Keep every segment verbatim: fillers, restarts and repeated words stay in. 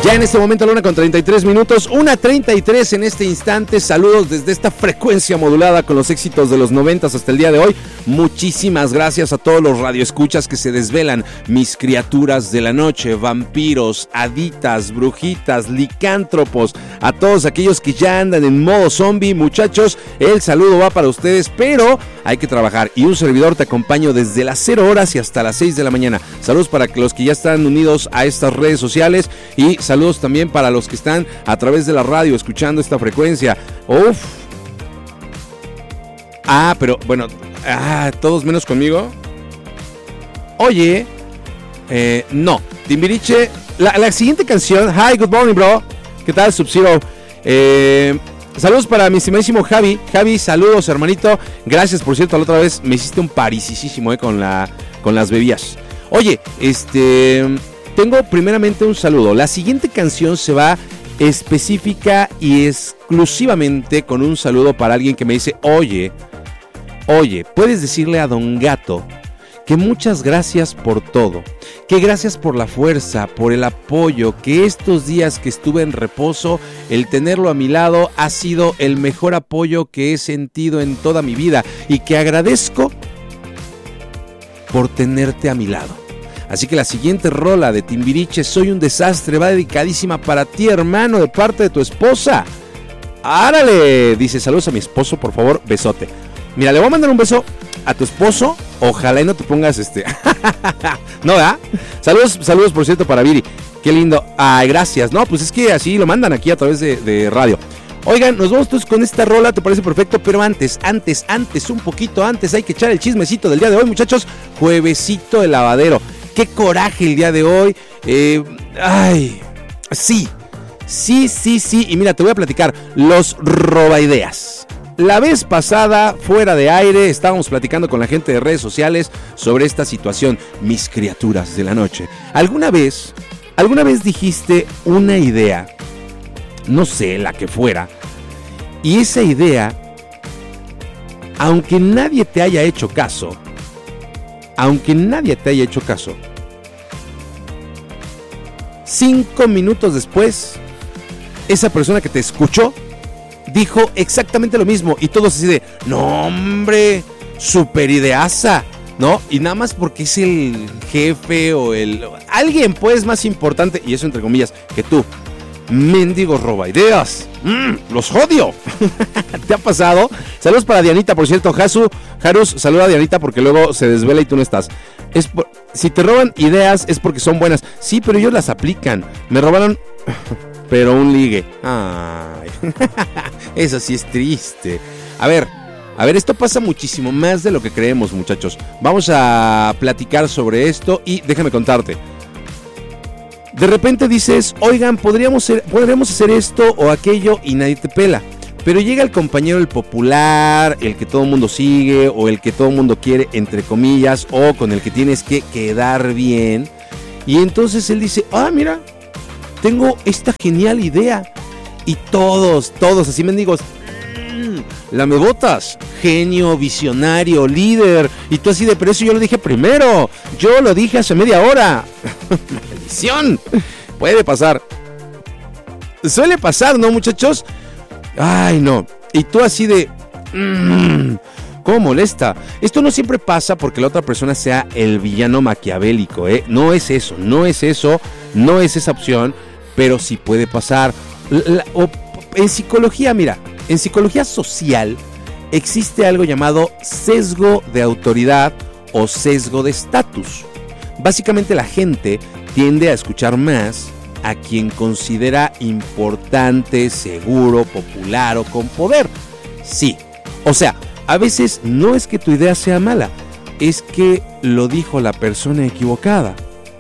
Ya en este momento a la una con treinta y tres minutos, una treinta y tres en este instante. Saludos desde esta frecuencia modulada con los éxitos de los noventas hasta el día de hoy. Muchísimas gracias a todos los radioescuchas que se desvelan, mis criaturas de la noche, vampiros, haditas, brujitas, licántropos, a todos aquellos que ya andan en modo zombie. Muchachos, el saludo va para ustedes, pero hay que trabajar y un servidor te acompaño desde las cero horas y hasta las seis de la mañana. Saludos para los que ya están unidos a estas redes sociales y saludos también para los que están a través de la radio escuchando esta frecuencia. Uf. Ah, pero bueno, ah, todos menos conmigo. Oye, eh, no, Timbiriche, la, la siguiente canción. Hi, good morning, bro. ¿Qué tal, Sub-Zero? Eh, saludos para mi estimadísimo Javi. Javi, saludos, hermanito. Gracias, por cierto, la otra vez me hiciste un parisísimo eh, con, la, con las bebidas. Oye, este... tengo primeramente un saludo. La siguiente canción se va específica y exclusivamente con un saludo para alguien que me dice, oye, oye, puedes decirle a Don Gato que muchas gracias por todo, que gracias por la fuerza, por el apoyo, que estos días que estuve en reposo, el tenerlo a mi lado ha sido el mejor apoyo que he sentido en toda mi vida y que agradezco por tenerte a mi lado. Así que la siguiente rola de Timbiriche, Soy un desastre, va dedicadísima para ti, hermano, de parte de tu esposa. ¡Árale! Dice, saludos a mi esposo, por favor, besote. Mira, le voy a mandar un beso a tu esposo. Ojalá y no te pongas este... ¿No, da? Saludos, saludos, por cierto, para Viri. Qué lindo. Ay, gracias. No, pues es que así lo mandan aquí a través de, de radio. Oigan, nos vamos todos con esta rola, ¿te parece perfecto? Pero antes, antes, antes, un poquito antes, hay que echar el chismecito del día de hoy, muchachos. Juevesito de lavadero. Qué coraje el día de hoy. Eh, ay, sí, sí, sí, sí. Y mira, te voy a platicar los robaideas. La vez pasada, fuera de aire, estábamos platicando con la gente de redes sociales sobre esta situación. Mis criaturas de la noche. ¿Alguna vez, alguna vez dijiste una idea? No sé, la que fuera. Y esa idea, aunque nadie te haya hecho caso, aunque nadie te haya hecho caso, cinco minutos después, esa persona que te escuchó dijo exactamente lo mismo y todos así de, no hombre, super ideaza, ¿no? Y nada más porque es el jefe o el... alguien pues más importante, y eso entre comillas, que tú. Mendigos roba ideas. Mm, los odio. ¿Te ha pasado? Saludos para Dianita, por cierto. Jasu, Jarus, saluda a Dianita porque luego se desvela y tú no estás. Es por, si te roban ideas es porque son buenas. Sí, pero ellos las aplican. Me robaron, pero un ligue. Ay, eso sí es triste. A ver, a ver, esto pasa muchísimo más de lo que creemos, muchachos. Vamos a platicar sobre esto y déjame contarte. De repente dices, oigan, podríamos, ser, podríamos hacer esto o aquello y nadie te pela. Pero llega el compañero, el popular, el que todo el mundo sigue o el que todo el mundo quiere, entre comillas, o con el que tienes que quedar bien. Y entonces él dice, ah, mira, tengo esta genial idea. Y todos, todos así mendigos, mmm, lamebotas, genio, visionario, líder. Y tú así de, pero eso yo lo dije primero. Yo lo dije hace media hora. Maldición. Puede pasar. Suele pasar, ¿no, muchachos? Ay, no. Y tú así de... Mmm, ¿cómo molesta? Esto no siempre pasa porque la otra persona sea el villano maquiavélico, ¿eh? No es eso, no es eso, no es esa opción, pero sí puede pasar. La, o, en psicología, mira, en psicología social existe algo llamado sesgo de autoridad o sesgo de estatus. Básicamente la gente tiende a escuchar más a quien considera importante, seguro, popular o con poder. Sí, o sea, a veces no es que tu idea sea mala, es que lo dijo la persona equivocada.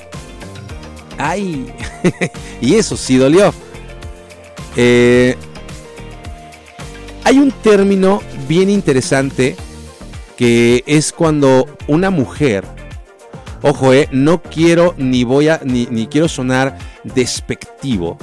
¡Ay! Y eso sí dolió. Eh, hay un término bien interesante que es cuando una mujer... Ojo, eh, no quiero ni voy a ni, ni quiero sonar despectivo,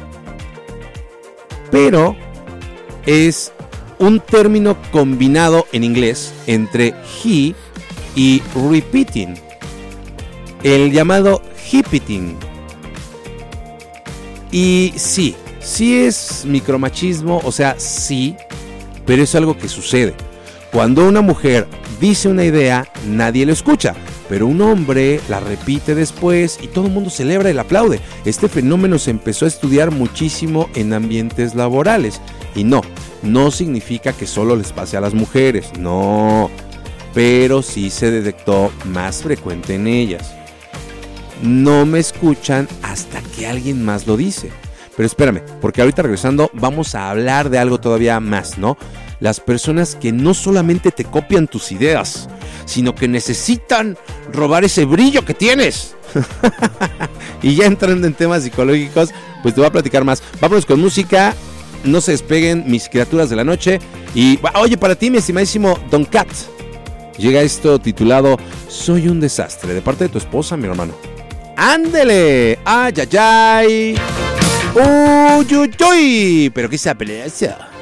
pero es un término combinado en inglés entre he y repeating, el llamado hippiting. Y sí, sí es micromachismo, o sea, sí, pero es algo que sucede. Cuando una mujer dice una idea, nadie lo escucha, pero un hombre la repite después y todo el mundo celebra y la aplaude. Este fenómeno se empezó a estudiar muchísimo en ambientes laborales. Y no, no significa que solo les pase a las mujeres, no, pero sí se detectó más frecuente en ellas. No me escuchan hasta que alguien más lo dice. Pero espérame, porque ahorita regresando vamos a hablar de algo todavía más, ¿no? Las personas que no solamente te copian tus ideas, sino que necesitan robar ese brillo que tienes. Y ya entrando en temas psicológicos, pues te voy a platicar más. Vámonos con música, no se despeguen mis criaturas de la noche. Y oye, para ti, mi estimadísimo Don Cat, llega esto titulado Soy un desastre, de parte de tu esposa, mi hermano. ¡Ándele! ¡Ay, ay, ay! ¡Uy, uy, uy! Pero qué sapeleaza.